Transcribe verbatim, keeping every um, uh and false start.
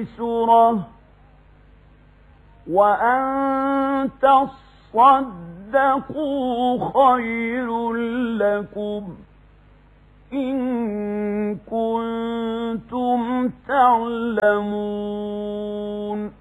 سورة وأن تصدقوا خير لكم إن كنتم تعلمون